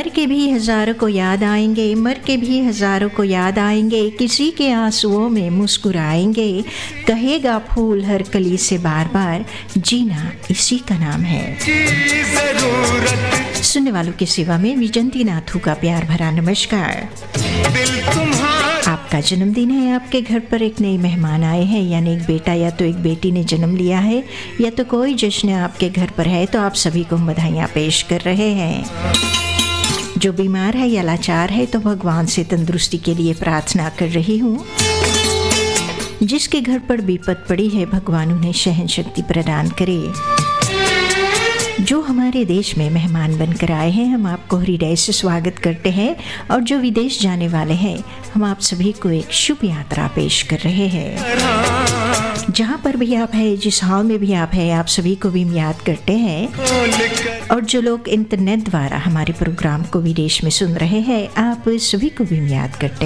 मर के भी हज़ारों को याद आएंगे, मर के भी हज़ारों को याद आएंगे, किसी के आंसुओं में मुस्कुराएंगे, कहेगा फूल हर कली से बार बार, जीना इसी का नाम है। सुनने वालों की सेवा में विजंती नाथू का प्यार भरा नमस्कार। आपका जन्मदिन है, आपके घर पर एक नए मेहमान आए हैं, यानी एक बेटा या तो एक बेटी ने जन्म लिया है, या तो कोई जश्न आपके घर पर है, तो आप सभी को बधाइयाँ पेश कर रहे हैं। जो बीमार है या लाचार है तो भगवान से तंदुरुस्ती के लिए प्रार्थना कर रही हूँ। जिसके घर पर विपत पड़ी है भगवान उन्हें सहन शक्ति प्रदान करे। जो हमारे देश में मेहमान बनकर आए हैं हम आपको हृदय से स्वागत करते हैं, और जो विदेश जाने वाले हैं हम आप सभी को एक शुभ यात्रा पेश कर रहे हैं। जहाँ पर भी आप हैं, जिस हाल में भी आप हैं, आप सभी को भी हम याद करते हैं। और जो लोग इंटरनेट द्वारा हमारे प्रोग्राम को विदेश में सुन रहे हैं आप सभी को भी हम याद करते हैं।